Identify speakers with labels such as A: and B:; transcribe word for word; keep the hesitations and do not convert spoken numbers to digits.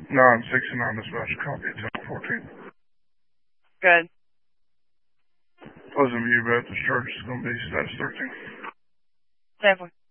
A: nine sixty-nine dispatch, copy at ten fourteen.
B: Good.
A: Pleasant View Baptist Church is going to be status thirteen.
B: Definitely.